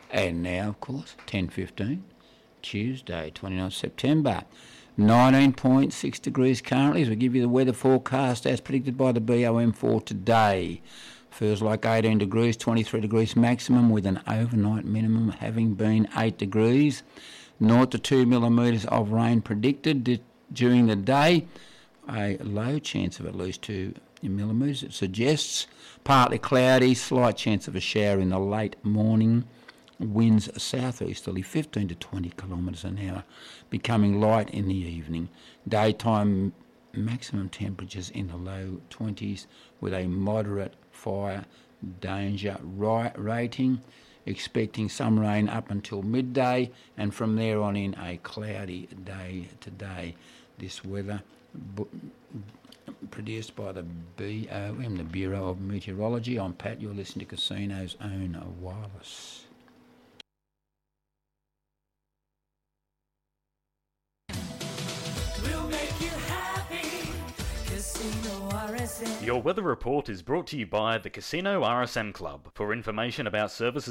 And now, of course, 10:15, Tuesday, 29th September. 19.6 degrees currently as we give you the weather forecast as predicted by the BOM for today. Feels like 18 degrees, 23 degrees maximum with an overnight minimum having been 8 degrees. 0 to 2 millimetres of rain predicted during the day. A low chance of at least 2 millimetres. It suggests partly cloudy, slight chance of a shower in the late morning. Winds southeasterly 15 to 20 kilometres an hour, becoming light in the evening. Daytime maximum temperatures in the low 20s with a moderate fire danger rating. Expecting some rain up until midday and from there on in a cloudy day today. This weather produced by the BOM, the Bureau of Meteorology. I'm Pat, you're listening to Casino's Own Wireless. Your weather report is brought to you by the Casino RSM Club. For information about services